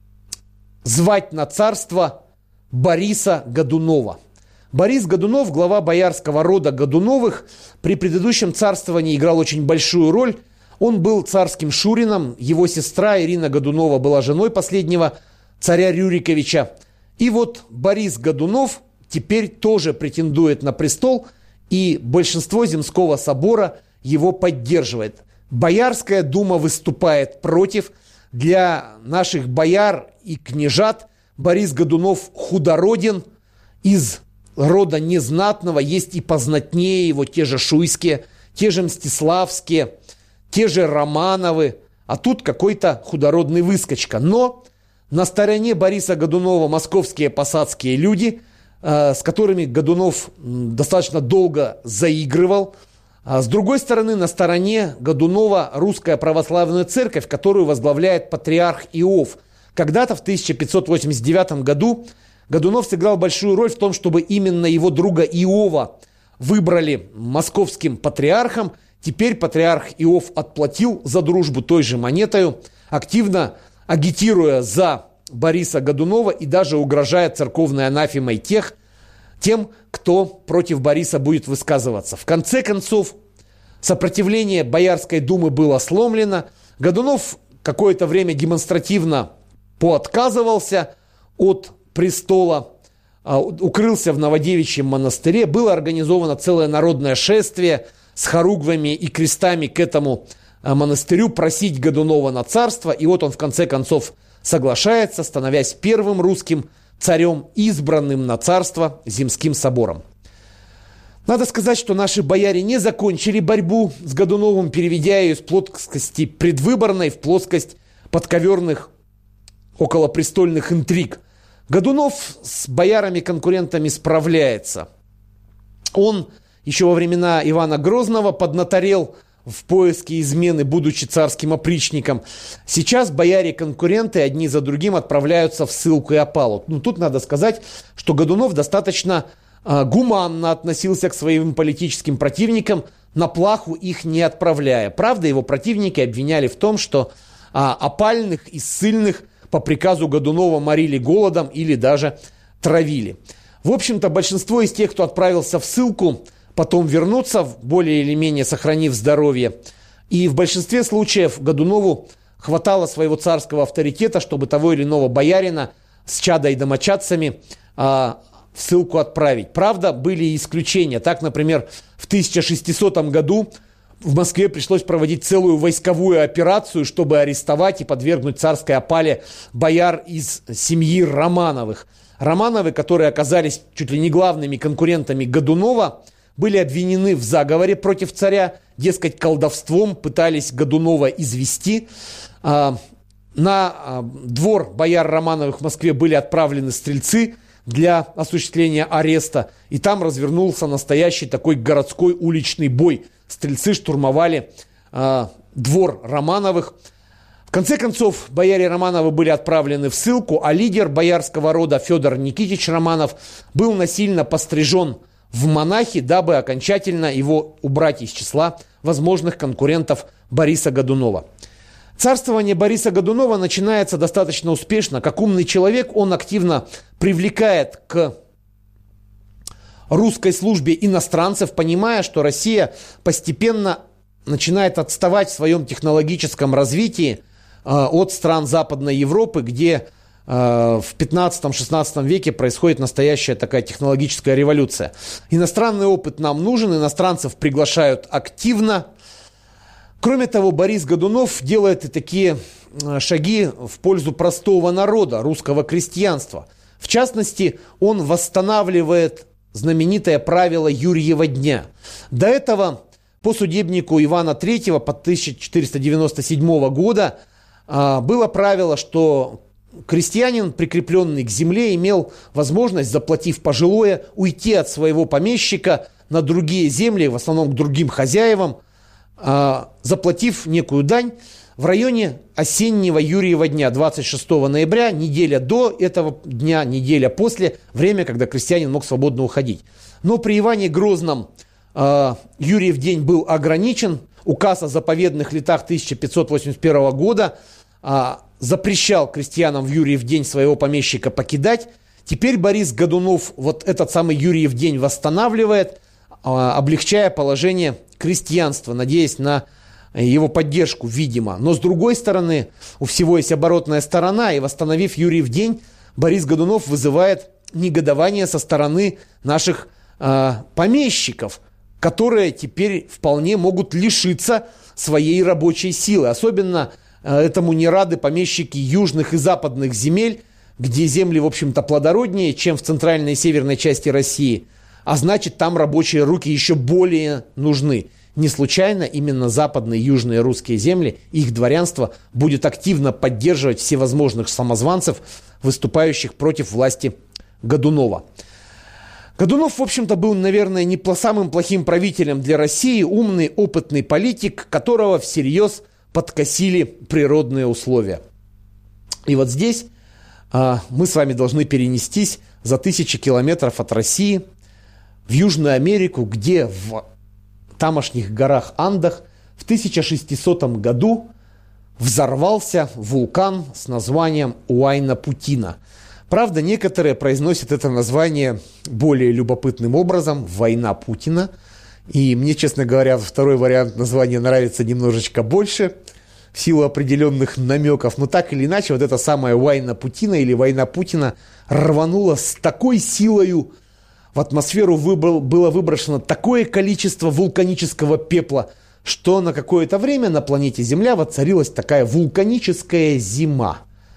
звать на царство Бориса Годунова. Борис Годунов, глава боярского рода Годуновых, при предыдущем царствовании играл очень большую роль. Он был царским шурином, его сестра Ирина Годунова была женой последнего царя Рюриковича. И вот Борис Годунов теперь тоже претендует на престол, и большинство Земского собора его поддерживает. Боярская дума выступает против. Для наших бояр и княжат Борис Годунов худороден, из рода незнатного, есть и познатнее его, те же Шуйские, те же Мстиславские, те же Романовы, а тут какой-то худородный выскочка. Но на стороне Бориса Годунова московские посадские люди, э, с которыми Годунов достаточно долго заигрывал. А с другой стороны, на стороне Годунова Русская Православная Церковь, которую возглавляет патриарх Иов. Когда-то в тысяча пятьсот восемьдесят девятом году Годунов сыграл большую роль в том, чтобы именно его друга Иова выбрали московским патриархом. Теперь патриарх Иов отплатил за дружбу той же монетою, активно агитируя за Бориса Годунова и даже угрожая церковной анафемой тех, тем, кто против Бориса будет высказываться. В конце концов, сопротивление Боярской думы было сломлено. Годунов какое-то время демонстративно поотказывался от престола, укрылся в Новодевичьем монастыре. Было организовано целое народное шествие с хоругвами и крестами к этому монастырю просить Годунова на царство. И вот он в конце концов соглашается, становясь первым русским царем, избранным на царство Земским собором. Надо сказать, что наши бояре не закончили борьбу с Годуновым, переведя ее из плоскости предвыборной в плоскость подковерных околопрестольных интриг. Годунов с боярами-конкурентами справляется. Он еще во времена Ивана Грозного поднаторел в поиске измены, будучи царским опричником. Сейчас бояре-конкуренты одни за другим отправляются в ссылку и опалу. Ну, тут надо сказать, что Годунов достаточно э, гуманно относился к своим политическим противникам, на плаху их не отправляя. Правда, его противники обвиняли в том, что э, опальных и ссыльных по приказу Годунова морили голодом или даже травили. В общем-то, большинство из тех, кто отправился в ссылку, потом вернутся, более или менее сохранив здоровье. И в большинстве случаев Годунову хватало своего царского авторитета, чтобы того или иного боярина с чадой и домочадцами а, в ссылку отправить. Правда, были и исключения. Так, например, в тысяча шестисотом году в Москве пришлось проводить целую войсковую операцию, чтобы арестовать и подвергнуть царской опале бояр из семьи Романовых. Романовы, которые оказались чуть ли не главными конкурентами Годунова, были обвинены в заговоре против царя, дескать, колдовством пытались Годунова извести. На двор бояр Романовых в Москве были отправлены стрельцы для осуществления ареста, и там развернулся настоящий такой городской уличный бой. Стрельцы штурмовали двор Романовых. В конце концов, бояре Романовы были отправлены в ссылку, а лидер боярского рода Федор Никитич Романов был насильно пострижен в монахи, дабы окончательно его убрать из числа возможных конкурентов Бориса Годунова. Царствование Бориса Годунова начинается достаточно успешно. Как умный человек, он активно привлекает к русской службе иностранцев, понимая, что Россия постепенно начинает отставать в своем технологическом развитии от стран Западной Европы, где в пятнадцатом-шестнадцатом веке происходит настоящая такая технологическая революция. Иностранный опыт нам нужен, иностранцев приглашают активно. Кроме того, Борис Годунов делает и такие шаги в пользу простого народа, русского крестьянства. В частности, он восстанавливает знаменитое правило Юрьева дня. До этого по судебнику Ивана Третьего по тысяча четыреста девяносто седьмого года было правило, что крестьянин, прикрепленный к земле, имел возможность, заплатив пожилое, уйти от своего помещика на другие земли, в основном к другим хозяевам, заплатив некую дань в районе осеннего Юрьева дня, двадцать шестого ноября, неделя до этого дня, неделя после, время, когда крестьянин мог свободно уходить. Но при Иване Грозном Юрьев день был ограничен. Указ о заповедных летах тысяча пятьсот восемьдесят первого года а, запрещал крестьянам в Юрьев день своего помещика покидать. Теперь Борис Годунов вот этот самый Юрьев день восстанавливает, а, облегчая положение крестьянства, надеясь на его поддержку, видимо. Но с другой стороны, у всего есть оборотная сторона, и восстановив Юрьев день, Борис Годунов вызывает негодование со стороны наших а, помещиков, которые теперь вполне могут лишиться своей рабочей силы. Особенно э, этому не рады помещики южных и западных земель, где земли, в общем-то, плодороднее, чем в центральной и северной части России. А значит, там рабочие руки еще более нужны. Не случайно именно западные и южные русские земли, их дворянство будет активно поддерживать всевозможных самозванцев, выступающих против власти Годунова. Годунов, в общем-то, был, наверное, не самым плохим правителем для России, умный, опытный политик, которого всерьез подкосили природные условия. И вот здесь а, мы с вами должны перенестись за тысячи километров от России в Южную Америку, где в тамошних горах Андах в тысяча шестисотом году взорвался вулкан с названием Уайна-Путина. Правда, некоторые произносят это название более любопытным образом – «Война Путина». И мне, честно говоря, второй вариант названия нравится немножечко больше в силу определенных намеков. Но так или иначе, вот эта самая «Война Путина» или «Война Путина» рванула с такой силою, в атмосферу выбрал, было выброшено такое количество вулканического пепла, что на какое-то время на планете Земля воцарилась такая вулканическая зима.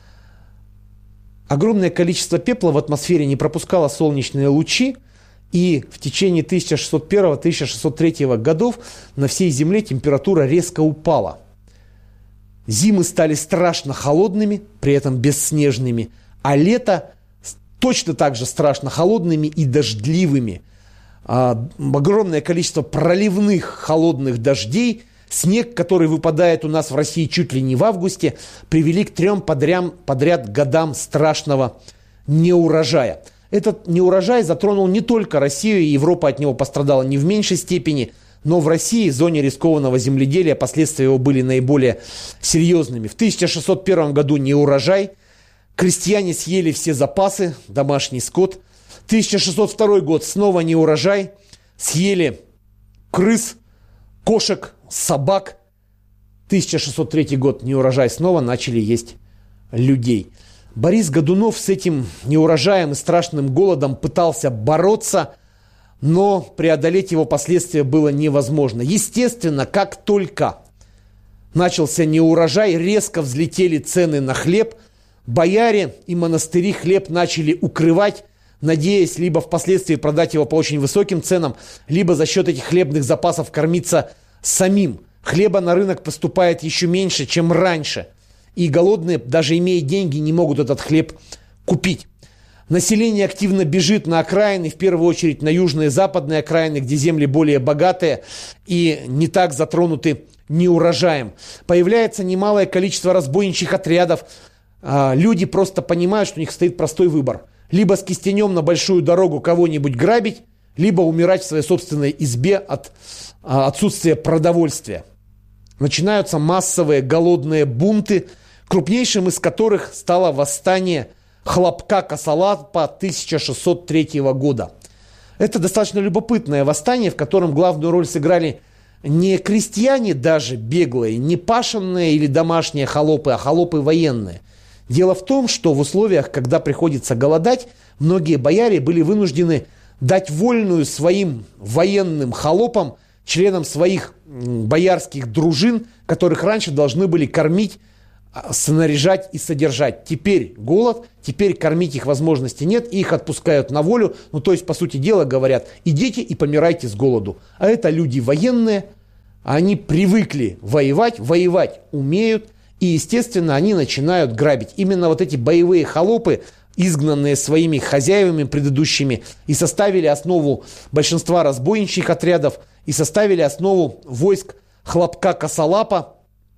Огромное количество пепла в атмосфере не пропускало солнечные лучи, и в течение тысяча шестьсот первого — тысяча шестьсот третьего годов на всей Земле температура резко упала. Зимы стали страшно холодными, при этом бесснежными, а лето точно так же страшно холодными и дождливыми. А, огромное количество проливных холодных дождей, снег, который выпадает у нас в России чуть ли не в августе, привели к трем подрям, подряд годам страшного неурожая. Этот неурожай затронул не только Россию, и Европа от него пострадала не в меньшей степени, но в России, в зоне рискованного земледелия, последствия его были наиболее серьезными. В тысяча шестьсот первом году неурожай, крестьяне съели все запасы, домашний скот. тысяча шестьсот второй год снова неурожай, съели крыс, кошек, собак. тысяча шестьсот третий год неурожай, снова начали есть людей. Борис Годунов с этим неурожаем и страшным голодом пытался бороться, но преодолеть его последствия было невозможно. Естественно, как только начался неурожай, резко взлетели цены на хлеб. Бояре и монастыри хлеб начали укрывать, надеясь либо впоследствии продать его по очень высоким ценам, либо за счет этих хлебных запасов кормиться самим. Хлеба на рынок поступает еще меньше, чем раньше. И голодные, даже имея деньги, не могут этот хлеб купить. Население активно бежит на окраины, в первую очередь на южные и западные окраины, где земли более богатые и не так затронуты неурожаем. Появляется немалое количество разбойничьих отрядов. Люди просто понимают, что у них стоит простой выбор. Либо с кистенем на большую дорогу кого-нибудь грабить, либо умирать в своей собственной избе от отсутствия продовольствия. Начинаются массовые голодные бунты, крупнейшим из которых стало восстание Хлопка Косолапа тысяча шестьсот третьего года. Это достаточно любопытное восстание, в котором главную роль сыграли не крестьяне даже беглые, не пашенные или домашние холопы, а холопы военные. Дело в том, что в условиях, когда приходится голодать, многие бояре были вынуждены дать вольную своим военным холопам, членам своих боярских дружин, которых раньше должны были кормить, снаряжать и содержать. Теперь голод, теперь кормить их возможности нет, и их отпускают на волю. Ну, то есть, по сути дела, говорят, идите и помирайте с голоду. А это люди военные, они привыкли воевать, воевать умеют, и, естественно, они начинают грабить. Именно вот эти боевые холопы, изгнанные своими хозяевами предыдущими, и составили основу большинства разбойничьих отрядов, и составили основу войск Хлопка Косолапа,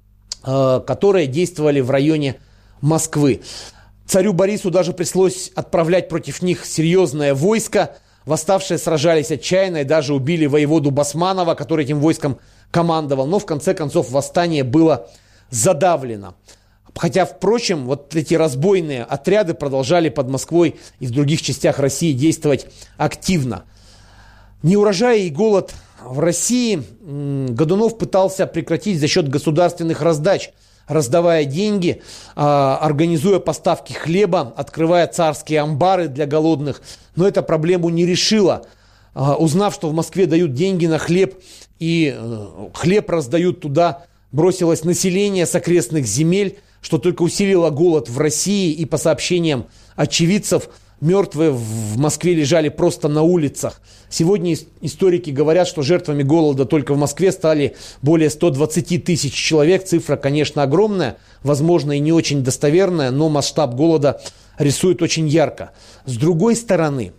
которые действовали в районе Москвы. Царю Борису даже пришлось отправлять против них серьезное войско. Восставшие сражались отчаянно и даже убили воеводу Басманова, который этим войском командовал. Но в конце концов восстание было задавлено. Хотя, впрочем, вот эти разбойные отряды продолжали под Москвой и в других частях России действовать активно. Неурожай и голод в России Годунов пытался прекратить за счет государственных раздач, раздавая деньги, организуя поставки хлеба, открывая царские амбары для голодных. Но эта проблему не решила. Узнав, что в Москве дают деньги на хлеб и хлеб раздают туда, бросилось население с окрестных земель, что только усилило голод в России. И по сообщениям очевидцев, мертвые в Москве лежали просто на улицах. Сегодня историки говорят, что жертвами голода только в Москве стали более ста двадцати тысяч человек. Цифра, конечно, огромная, возможно, и не очень достоверная, но масштаб голода рисует очень ярко. С другой стороны,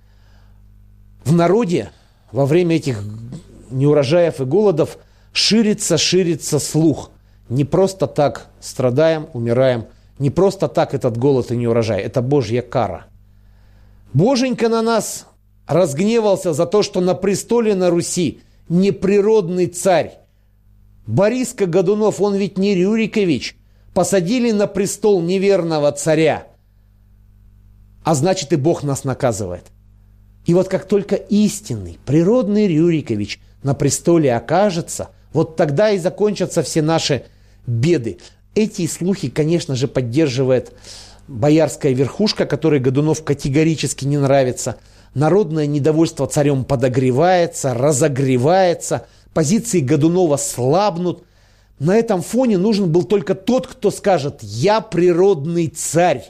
в народе во время этих неурожаев и голодов ширится, ширится слух. Не просто так страдаем, умираем, не просто так этот голод и неурожай. Это Божья кара. Боженька на нас разгневался за то, что на престоле на Руси неприродный царь. Бориска Годунов, он ведь не Рюрикович. Посадили на престол неверного царя. А значит, и Бог нас наказывает. И вот как только истинный, природный Рюрикович на престоле окажется, вот тогда и закончатся все наши беды. Эти слухи, конечно же, поддерживает боярская верхушка, которой Годунов категорически не нравится. Народное недовольство царем подогревается, разогревается. Позиции Годунова слабнут. На этом фоне нужен был только тот, кто скажет: «Я природный царь».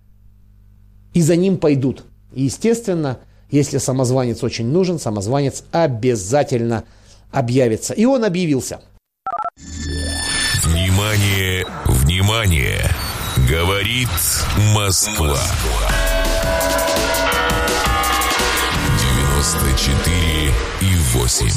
И за ним пойдут. И, естественно, если самозванец очень нужен, самозванец обязательно объявится. И он объявился. Внимание, внимание! Говорит Москва. девяносто четыре и восемь.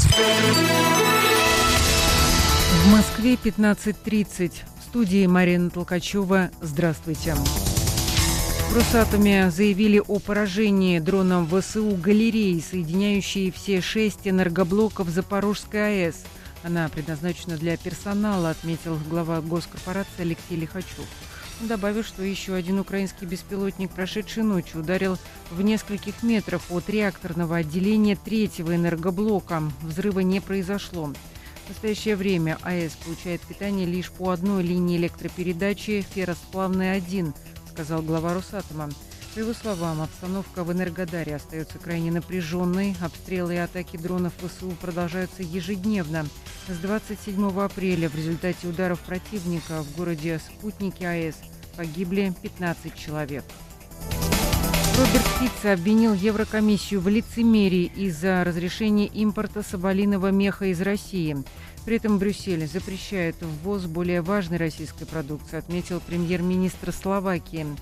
В Москве пятнадцать тридцать. В студии Марина Толкачева. Здравствуйте. В Росатоме заявили о поражении дроном ВСУ галереи, соединяющей все шесть энергоблоков Запорожской АЭС. Она предназначена для персонала, отметил глава госкорпорации Алексей Лихачев. Он добавил, что еще один украинский беспилотник прошедшей ночью ударил в нескольких метрах от реакторного отделения третьего энергоблока. Взрыва не произошло. В настоящее время АЭС получает питание лишь по одной линии электропередачи «Ферросплавная один», сказал глава Росатома. По его словам, обстановка в Энергодаре остается крайне напряженной. Обстрелы и атаки дронов ВСУ продолжаются ежедневно. С двадцать седьмого апреля в результате ударов противника в городе Спутники АЭС погибли пятнадцать человек. Роберт Фицо обвинил Еврокомиссию в лицемерии из-за разрешения импорта соболиного меха из России. При этом Брюссель запрещает ввоз более важной российской продукции, отметил премьер-министр Словакии.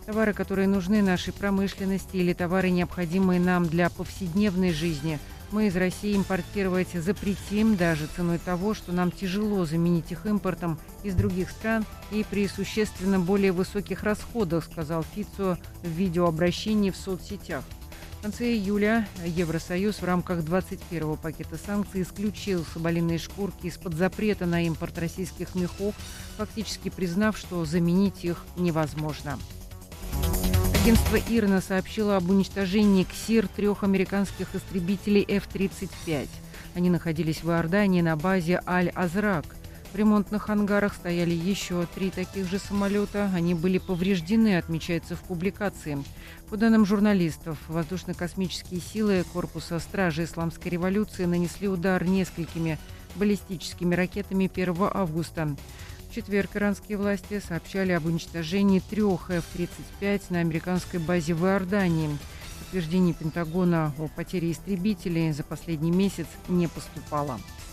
Товары, которые нужны нашей промышленности, или товары, необходимые нам для повседневной жизни, мы из России импортировать запретим даже ценой того, что нам тяжело заменить их импортом из других стран и при существенно более высоких расходах, сказал Фицо в видеообращении в соцсетях. В конце июля Евросоюз в рамках двадцать первого пакета санкций исключил соболиные шкурки из-под запрета на импорт российских мехов, фактически признав, что заменить их невозможно. Агентство ИРНА сообщило об уничтожении КСИР трех американских истребителей эф тридцать пять. Они находились в Иордании на базе Аль-Азрак. В ремонтных ангарах стояли еще три таких же самолета. Они были повреждены, отмечается в публикации. По данным журналистов, воздушно-космические силы корпуса Стражи Исламской революции нанесли удар несколькими баллистическими ракетами первого августа. В четверг иранские власти сообщали об уничтожении трех эф тридцать пять на американской базе в Иордании. Подтверждений Пентагона о потере истребителей за последний месяц не поступало.